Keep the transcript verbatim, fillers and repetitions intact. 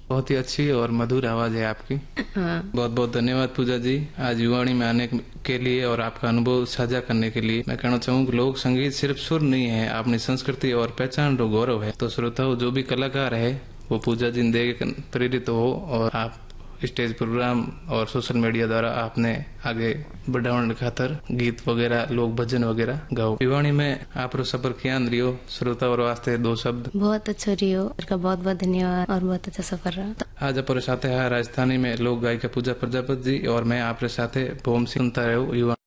बहुत ही अच्छी और मधुर आवाज है आपकी। हाँ। बहुत बहुत धन्यवाद पूजा जी, आज युवाणी में आने के लिए और आपका अनुभव साझा करने के लिए। मैं कहना चाहूँ लोक संगीत सिर्फ सुर नहीं है, अपनी संस्कृति और पहचान का गौरव है। तो श्रोताओं, जो भी कलाकार है वो पूजा जी देख प्रेरित हो और आप स्टेज प्रोग्राम और सोशल मीडिया द्वारा आपने आगे बढ़ाने खातर गीत वगैरह लोग भजन वगैरह गाओ। युवाणी में आप सफर किया रियो श्रोता और वास्ते दो शब्द। बहुत अच्छा रियो का बहुत बहुत धन्यवाद और बहुत अच्छा सफर रहा। आज अपने साथ है राजस्थानी में लोक गायिका पूजा प्रजापति जी और मैं आपके साथ सुनता रहो युवा।